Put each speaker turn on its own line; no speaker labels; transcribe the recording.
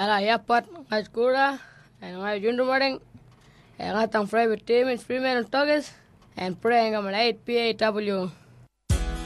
Ala yapat ngai skura and ngai jundu morning and ngatang private team in Freeman and Togus and praying on 8 PAW